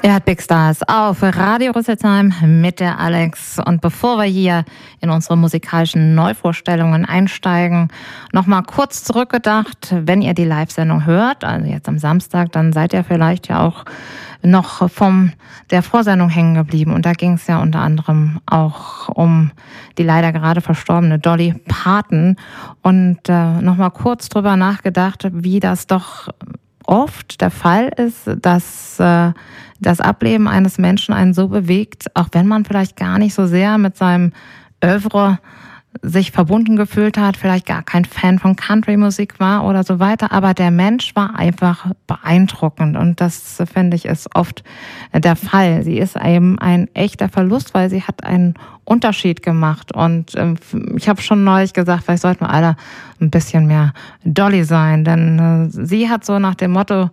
Ihr hört Big Stars auf Radio Rüsselsheim mit der Alex. Und bevor wir hier in unsere musikalischen Neuvorstellungen einsteigen, nochmal kurz zurückgedacht, wenn ihr die Live-Sendung hört, also jetzt am Samstag, dann seid ihr vielleicht ja auch noch von der Vorsendung hängen geblieben. Und da ging es ja unter anderem auch um die leider gerade verstorbene Dolly Parton. Und nochmal kurz drüber nachgedacht, wie das doch oft der Fall ist, dass das Ableben eines Menschen einen so bewegt, auch wenn man vielleicht gar nicht so sehr mit seinem Oeuvre sich verbunden gefühlt hat, vielleicht gar kein Fan von Country-Musik war oder so weiter, aber der Mensch war einfach beeindruckend und das, finde ich, ist oft der Fall. Sie ist eben ein echter Verlust, weil sie hat einen Unterschied gemacht und ich habe schon neulich gesagt, vielleicht sollten wir alle ein bisschen mehr Dolly sein, denn sie hat so nach dem Motto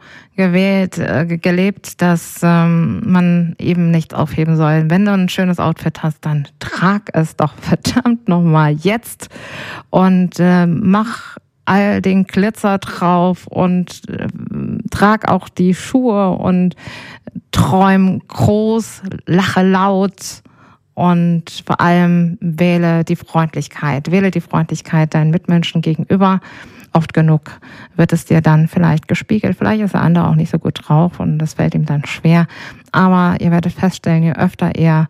gelebt, dass man eben nichts aufheben soll. Wenn du ein schönes Outfit hast, dann trag es doch verdammt nochmal jetzt und mach all den Glitzer drauf und trag auch die Schuhe und träum groß, lache laut. Und vor allem wähle die Freundlichkeit deinen Mitmenschen gegenüber. Oft genug wird es dir dann vielleicht gespiegelt. Vielleicht ist der andere auch nicht so gut drauf und das fällt ihm dann schwer. Aber ihr werdet feststellen, je öfter ihr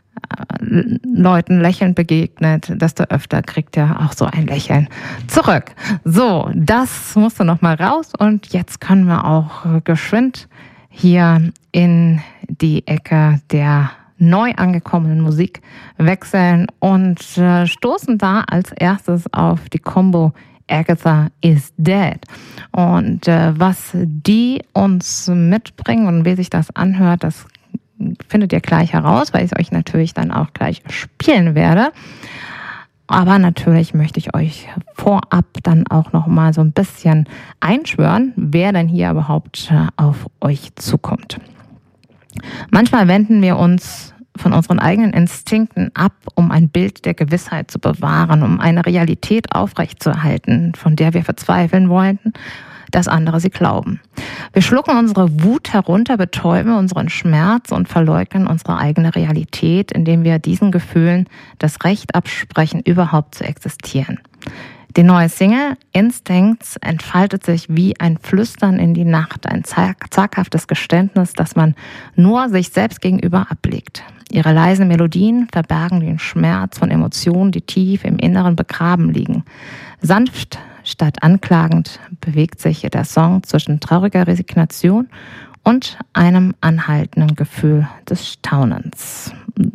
Leuten lächelnd begegnet, desto öfter kriegt ihr auch so ein Lächeln zurück. So, das musste noch mal raus und jetzt können wir auch geschwind hier in die Ecke der neu angekommenen Musik wechseln und stoßen da als erstes auf die Combo Agatha is Dead. Und was die uns mitbringen und wie sich das anhört, das findet ihr gleich heraus, weil ich es euch natürlich dann auch gleich spielen werde. Aber natürlich möchte ich euch vorab dann auch noch mal so ein bisschen einschwören, wer denn hier überhaupt auf euch zukommt. Manchmal wenden wir uns von unseren eigenen Instinkten ab, um ein Bild der Gewissheit zu bewahren, um eine Realität aufrechtzuerhalten, von der wir verzweifeln wollten, dass andere sie glauben. Wir schlucken unsere Wut herunter, betäuben unseren Schmerz und verleugnen unsere eigene Realität, indem wir diesen Gefühlen das Recht absprechen, überhaupt zu existieren. Die neue Single Instincts entfaltet sich wie ein Flüstern in die Nacht, ein zaghaftes Geständnis, das man nur sich selbst gegenüber ablegt. Ihre leisen Melodien verbergen den Schmerz von Emotionen, die tief im Inneren begraben liegen. Sanft statt anklagend bewegt sich der Song zwischen trauriger Resignation und einem anhaltenden Gefühl des Staunens.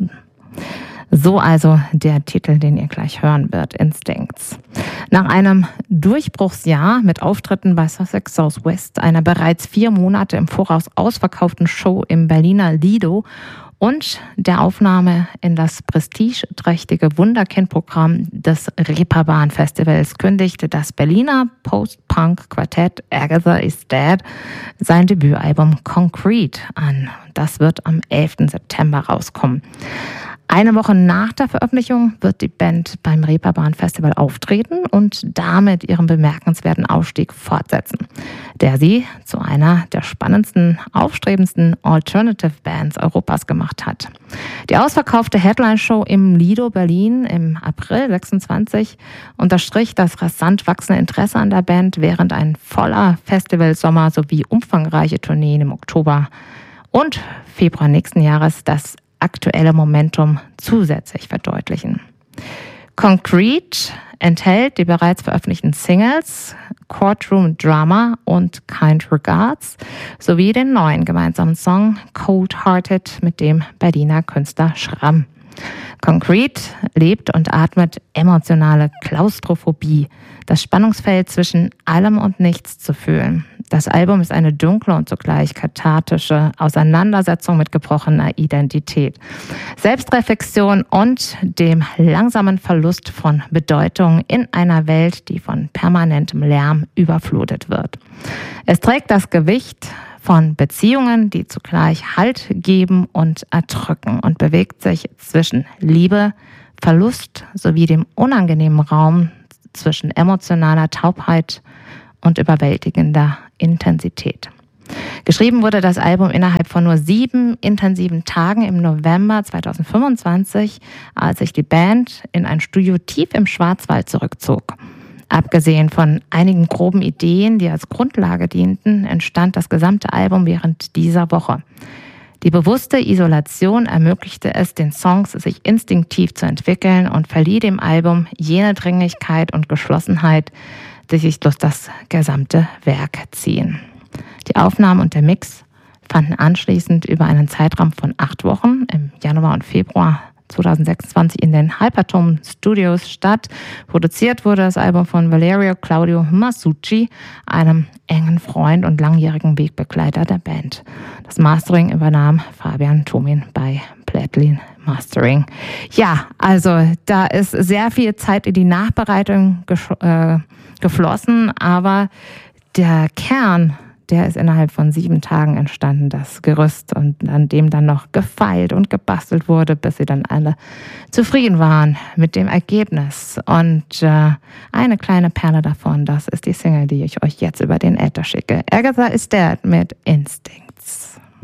So also der Titel, den ihr gleich hören wird, Instincts. Nach einem Durchbruchsjahr mit Auftritten bei Sussex Southwest, einer bereits 4 Monate im Voraus ausverkauften Show im Berliner Lido und der Aufnahme in das prestigeträchtige Wunderkind-Programm des Reeperbahn-Festivals kündigte das Berliner Post-Punk-Quartett Agatha is Dead sein Debütalbum Concrete an. Das wird am 11. September rauskommen. Eine Woche nach der Veröffentlichung wird die Band beim Reeperbahn-Festival auftreten und damit ihren bemerkenswerten Aufstieg fortsetzen, der sie zu einer der spannendsten, aufstrebendsten Alternative-Bands Europas gemacht hat. Die ausverkaufte Headline-Show im Lido Berlin im April 26 unterstrich das rasant wachsende Interesse an der Band, während ein voller Festivalsommer sowie umfangreiche Tourneen im Oktober und Februar nächsten Jahres das aktuelle Momentum zusätzlich verdeutlichen. Concrete enthält die bereits veröffentlichten Singles Courtroom Drama und Kind Regards sowie den neuen gemeinsamen Song Cold Hearted mit dem Berliner Künstler Schramm. Concrete lebt und atmet emotionale Klaustrophobie, das Spannungsfeld zwischen allem und nichts zu fühlen. Das Album ist eine dunkle und zugleich kathartische Auseinandersetzung mit gebrochener Identität, Selbstreflexion und dem langsamen Verlust von Bedeutung in einer Welt, die von permanentem Lärm überflutet wird. Es trägt das Gewicht von Beziehungen, die zugleich Halt geben und erdrücken und bewegt sich zwischen Liebe, Verlust sowie dem unangenehmen Raum zwischen emotionaler Taubheit und überwältigender Intensität. Geschrieben wurde das Album innerhalb von nur 7 intensiven Tagen im November 2025, als sich die Band in ein Studio tief im Schwarzwald zurückzog. Abgesehen von einigen groben Ideen, die als Grundlage dienten, entstand das gesamte Album während dieser Woche. Die bewusste Isolation ermöglichte es, den Songs sich instinktiv zu entwickeln und verlieh dem Album jene Dringlichkeit und Geschlossenheit, die sich durch das gesamte Werk ziehen. Die Aufnahmen und der Mix fanden anschließend über einen Zeitraum von 8 Wochen im Januar und Februar 2026 in den Hypertone Studios statt. Produziert wurde das Album von Valerio Claudio Masucci, einem engen Freund und langjährigen Wegbegleiter der Band. Das Mastering übernahm Fabian Thomin bei Platlin Mastering. Ja, also da ist sehr viel Zeit in die Nachbereitung geflossen, aber der Kern, der ist innerhalb von 7 Tagen entstanden, das Gerüst, und an dem dann noch gefeilt und gebastelt wurde, bis sie dann alle zufrieden waren mit dem Ergebnis. Und eine kleine Perle davon, das ist die Single, die ich euch jetzt über den Äther schicke. Agatha is Dead mit Instincts.